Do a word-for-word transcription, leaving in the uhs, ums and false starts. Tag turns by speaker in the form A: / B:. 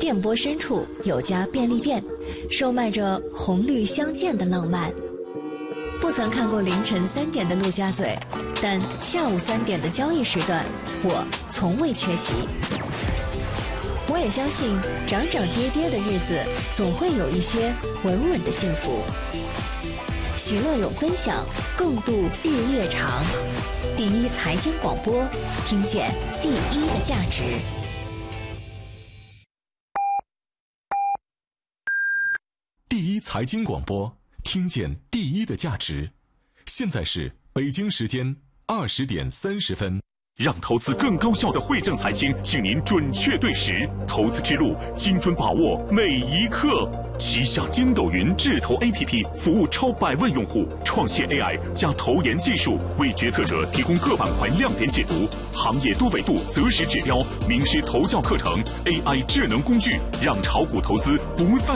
A: 电波深处有家便利店，售卖着红绿相间的浪漫。不曾看过凌晨三点的陆家嘴，但下午三点的交易时段，我从未缺席。我也相信，涨涨跌跌的日子，总会有一些稳稳的幸福。喜乐有分享，共度日月长。第一财经广播，听见第一的价值。
B: 第一财经广播，听见第一的价值。现在是北京时间二十点三十分。
C: 让投资更高效的惠正财经，请您准确对时，投资之路精准把握每一刻。旗下筋斗云智投 A P P 服务超百万用户，创新 A I 加投研技术，为决策者提供各板块亮点解读、行业多维度择时指标、名师投教课程、A I 智能工具，让炒股投资不再